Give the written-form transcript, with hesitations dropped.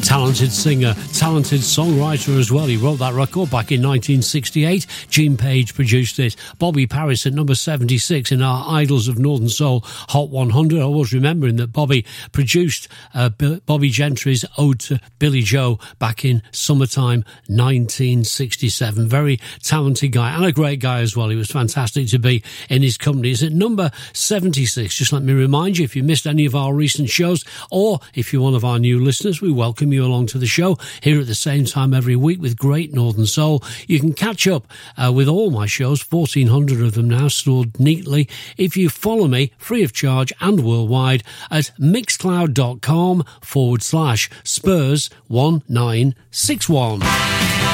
Talented singer, talented songwriter as well. He wrote that record back in 1968. Gene Page produced it. Bobby Paris at number 76 in our Idols of Northern Soul Hot 100. I was remembering that Bobby produced Bobby Gentry's Ode to Billy Joe back in summertime 1967. Very talented guy and a great guy as well. He was fantastic to be in his company. It's at number 76. Just let me remind you, if you missed any of our recent shows, or if you're one of our new listeners, we welcome you along to the show here at the same time every week with great Northern Soul. You can catch up with all my shows, 1,400 of them now stored neatly, if you follow me free of charge and worldwide at mixcloud.com/Spurs1961.